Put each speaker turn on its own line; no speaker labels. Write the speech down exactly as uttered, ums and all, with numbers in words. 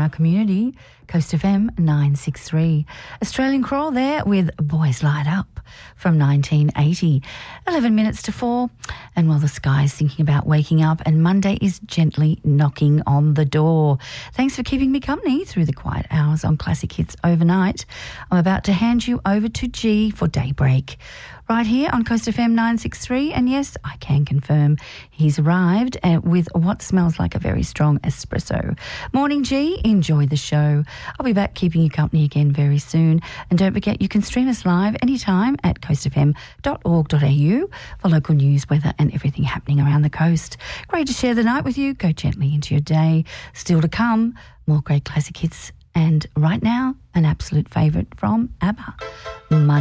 our community. Coast F M nine six three. Australian Crawl there with Boys Light Up from nineteen eighty. eleven minutes to four, and while the sky's thinking about waking up and Monday is gently knocking on the door. Thanks for keeping me company through the quiet hours on Classic Hits Overnight. I'm about to hand you over to G for Daybreak, right here on Coast F M nine six three. And yes, I can confirm he's arrived uh, with what smells like a very strong espresso. Morning, G. Enjoy the show. I'll be back keeping you company again very soon. And don't forget, you can stream us live anytime at coast f m dot org dot a u for local news, weather and everything happening around the coast. Great to share the night with you. Go gently into your day. Still to come, more great classic hits. And right now, an absolute favourite from ABBA, Money.